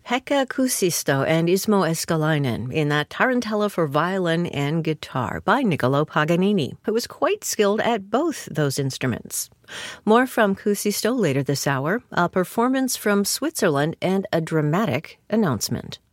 Pekka Kuusisto and Ismo Eskalainen in that Tarantella for violin and guitar by Niccolò Paganini, who was quite skilled at both those instruments. More from Kuusisto later this hour, a performance from Switzerland, and a dramatic announcement.